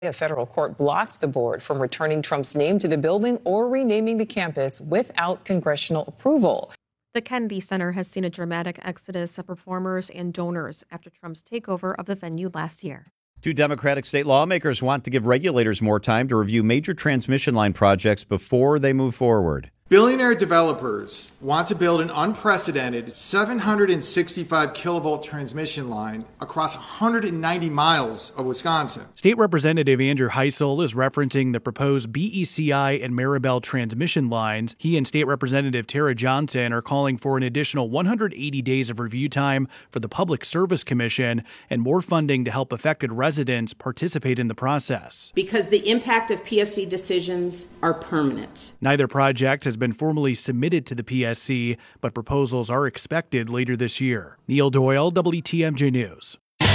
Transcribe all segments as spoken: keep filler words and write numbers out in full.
A federal court blocked the board from returning Trump's name to the building or renaming the campus without congressional approval. The Kennedy Center has seen a dramatic exodus of performers and donors after Trump's takeover of the venue last year. Two Democratic state lawmakers want to give regulators more time to review major transmission line projects before they move forward. Billionaire developers want to build an unprecedented seven hundred sixty-five kilovolt transmission line across one hundred ninety miles of Wisconsin. State Representative Andrew Heisel is referencing the proposed B E C I and Maribel transmission lines. He and State Representative Tara Johnson are calling for an additional one hundred eighty days of review time for the Public Service Commission and more funding to help affected residents participate in the process. Because the impact of P S C decisions are permanent. Neither project has been formally submitted to the P S C, but proposals are expected later this year. Neil Doyle, W T M J News.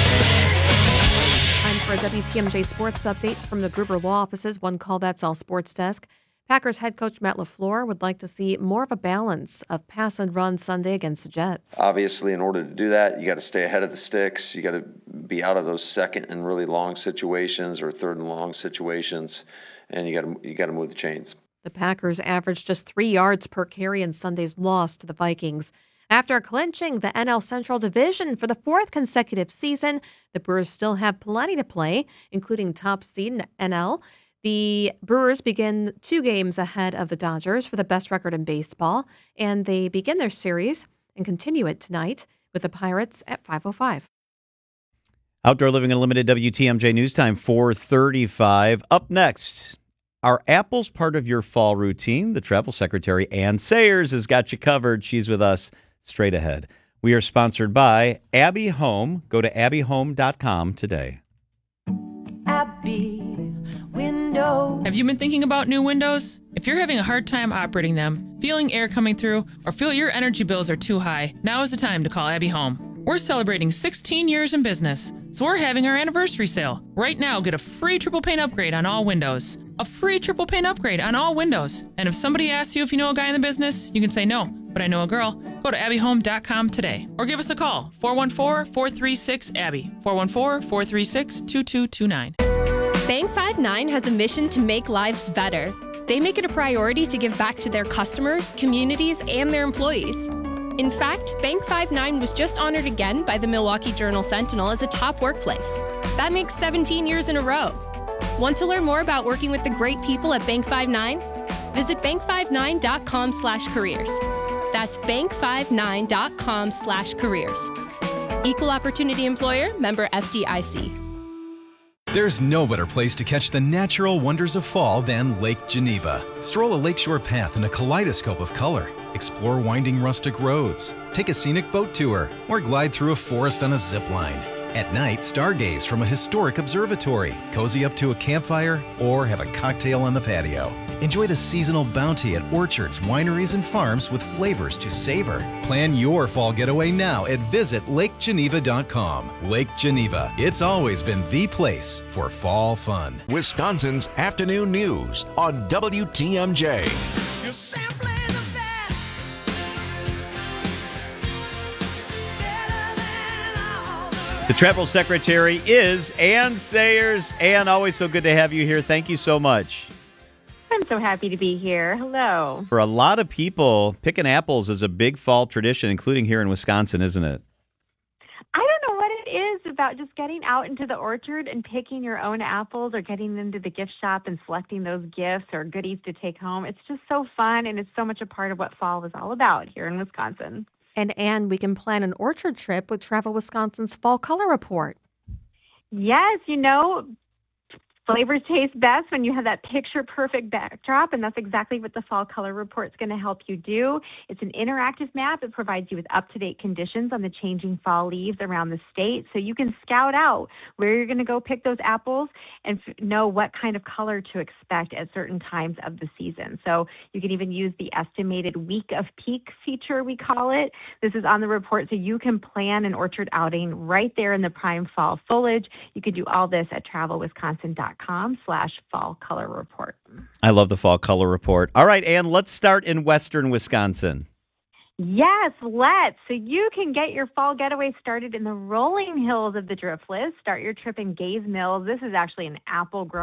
Time for a W T M J Sports update from the Gruber Law Office's One Call That's All Sports Desk. Packers head coach Matt LaFleur would like to see more of a balance of pass and run Sunday against the Jets. Obviously, in order to do that, you got to stay ahead of the sticks. You got to be out of those second and really long situations or third and long situations, and you got to you got to move the chains. The Packers averaged just three yards per carry in Sunday's loss to the Vikings. After clinching the N L Central Division for the fourth consecutive season, the Brewers still have plenty to play, including top seed N L. The Brewers begin two games ahead of the Dodgers for the best record in baseball, and they begin their series and continue it tonight with the Pirates at five oh five. Outdoor Living Unlimited W T M J News Time, four thirty-five. Up next, are apples part of your fall routine? The Travel Secretary, Ann Sayers, has got you covered. She's with us straight ahead. We are sponsored by Abbey Home. Go to abbey home dot com today. Abbey Window. Have you been thinking about new windows? If you're having a hard time operating them, feeling air coming through, or feel your energy bills are too high, now is the time to call Abbey Home. We're celebrating sixteen years in business, so we're having our anniversary sale. Right now, get a free triple pane upgrade on all windows. A free triple pane upgrade on all windows. And if somebody asks you if you know a guy in the business, you can say no, but I know a girl. Go to abbey home dot com today or give us a call, four one four, four three six, A B B Y, four one four, four three six, two two two nine. Bank five nine has a mission to make lives better. They make it a priority to give back to their customers, communities, and their employees. In fact, Bank five nine was just honored again by the Milwaukee Journal-Sentinel as a top workplace. That makes seventeen years in a row. Want to learn more about working with the great people at Bank five nine? Visit bank five nine dot com slash careers. That's bank five nine dot com slash careers. Equal Opportunity Employer, member F D I C. There's no better place to catch the natural wonders of fall than Lake Geneva. Stroll a lakeshore path in a kaleidoscope of color. Explore winding rustic roads. Take a scenic boat tour or glide through a forest on a zip line. At night, stargaze from a historic observatory, cozy up to a campfire, or have a cocktail on the patio. Enjoy the seasonal bounty at orchards, wineries, and farms with flavors to savor. Plan your fall getaway now at visit lake geneva dot com. Lake Geneva, it's always been the place for fall fun. Wisconsin's afternoon news on W T M J. You're simply the best. The Travel Secretary is Ann Sayers. Ann, always so good to have you here. Thank you so much. I'm so happy to be here. Hello. For a lot of people, picking apples is a big fall tradition, including here in Wisconsin, isn't it? I don't know what it is about just getting out into the orchard and picking your own apples or getting into the gift shop and selecting those gifts or goodies to take home. It's just so fun, and it's so much a part of what fall is all about here in Wisconsin. And Ann, we can plan an orchard trip with Travel Wisconsin's Fall Color Report. Yes, you know, flavors taste best when you have that picture-perfect backdrop, and that's exactly what the Fall Color Report is going to help you do. It's an interactive map. It provides you with up-to-date conditions on the changing fall leaves around the state, so you can scout out where you're going to go pick those apples and f- know what kind of color to expect at certain times of the season. So you can even use the estimated week of peak feature, we call it. This is on the report, so you can plan an orchard outing right there in the prime fall foliage. You can do all this at travel wisconsin dot com slash fall color report. I love the Fall Color Report. All right, Ann, let's start in western Wisconsin. Yes, let's. So you can get your fall getaway started in the rolling hills of the Driftless. Start your trip in Gaze Mills. This is actually an apple growing